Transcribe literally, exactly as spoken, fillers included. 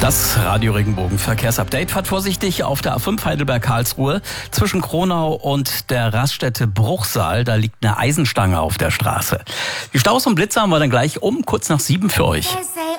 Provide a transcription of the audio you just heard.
Das Radio Regenbogen Verkehrsupdate. Fahrt vorsichtig auf der A fünf Heidelberg-Karlsruhe. Zwischen Kronau und der Raststätte Bruchsal, da liegt eine Eisenstange auf der Straße. Die Staus und Blitzer haben wir dann gleich um kurz nach sieben für euch.